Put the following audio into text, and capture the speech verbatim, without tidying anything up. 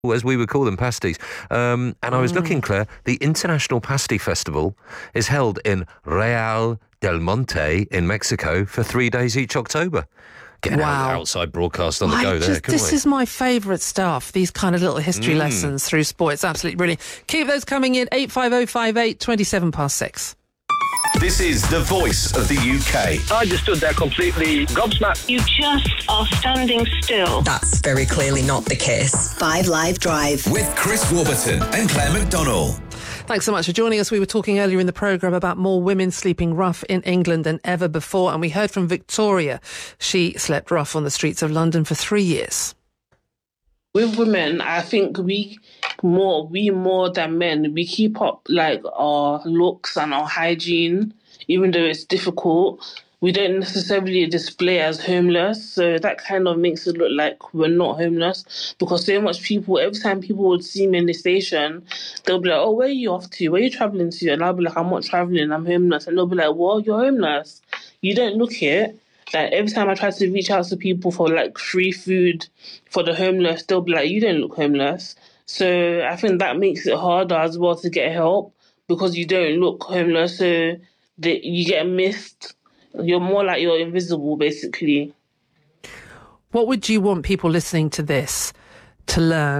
as we would call them, pasties. Um, and I was looking, Claire, the International Pasty Festival is held in Real del Monte in Mexico for three days each October. Getting Wow. out, outside broadcast on the I go there, just, couldn't this we? is my favourite stuff, these kind of little history lessons through sport. It's absolutely brilliant. Keep those coming in, eight five oh five eight, twenty-seven past six. This is the voice of the U K. I just stood there completely gobsmacked. You just are standing still. That's very clearly not the case. Five Live Drive. With Chris Warburton and Claire McDonnell. Thanks so much for joining us. We were talking earlier in the programme about more women sleeping rough in England than ever before, and we heard from Victoria. She slept rough on the streets of London for three years. With women, I think we more, we more than men, we keep up like our looks and our hygiene, even though it's difficult. We don't necessarily display as homeless, so that kind of makes it look like we're not homeless, because so much people, every time people would see me in the station, they'll be like, oh, where are you off to? Where are you travelling to? And I'll be like, I'm not travelling, I'm homeless. And they'll be like, well, you're homeless. You don't look it. Like, every time I try to reach out to people for, like, free food for the homeless, they'll be like, you don't look homeless. So I think that makes it harder as well to get help, because you don't look homeless, so that you get missed. You're more like you're invisible, basically. What would you want people listening to this to learn